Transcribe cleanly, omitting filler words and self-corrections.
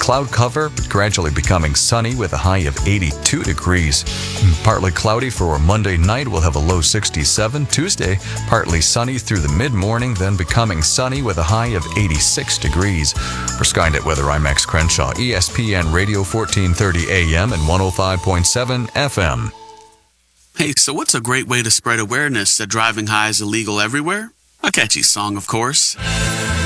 cloud cover, gradually becoming sunny with a high of 82 degrees. Partly cloudy for Monday night, we'll have a low 67. Tuesday, partly sunny through the mid-morning, then becoming sunny with a high of 86 degrees. For Skynet Weather, I'm Max Crenshaw, ESPN Radio 1430 AM and 105.7 FM. Hey, so what's a great way to spread awareness that driving high is illegal everywhere? A catchy song, of course.